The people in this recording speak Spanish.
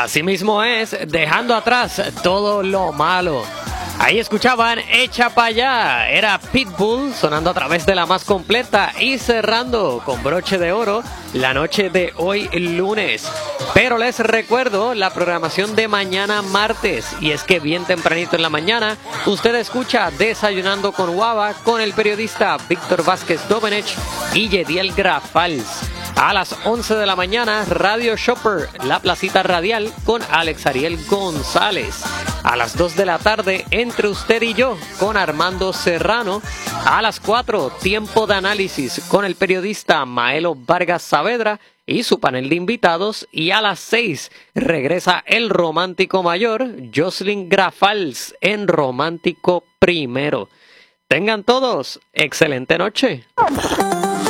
Así mismo es, dejando atrás todo lo malo. Ahí escuchaban Echa Pa' Allá, era Pitbull sonando a través de la más completa y cerrando con broche de oro la noche de hoy lunes. Pero les recuerdo la programación de mañana martes, y es que bien tempranito en la mañana usted escucha Desayunando con Guava con el periodista Víctor Vázquez Domenech y Yediel Grafals. A las 11 de la mañana, Radio Shopper, la placita radial con Alex Ariel González. A las 2 de la tarde, Entre Usted y Yo con Armando Serrano. A las 4, Tiempo de Análisis con el periodista Maelo Vargas Saavedra y su panel de invitados. Y a las 6, regresa el romántico mayor, Jocelyn Grafals, en Romántico Primero. Tengan todos excelente noche.